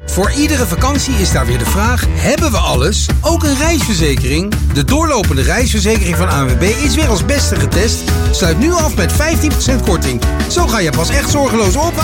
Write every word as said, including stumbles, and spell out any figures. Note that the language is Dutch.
Voor iedere vakantie is daar weer de vraag: hebben we alles? Ook een reisverzekering? De doorlopende reisverzekering van A N W B is weer als beste getest. Sluit nu af met vijftien procent korting. Zo ga je pas echt zorgeloos op